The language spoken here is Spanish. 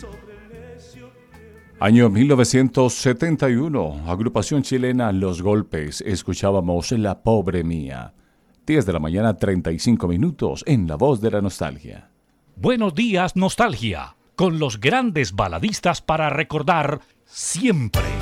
Año 1971, agrupación chilena Los Golpes, escuchábamos La Pobre Mía. 10 de la mañana, 35 minutos, en La Voz de la Nostalgia. Buenos días, nostalgia, con los grandes baladistas para recordar siempre.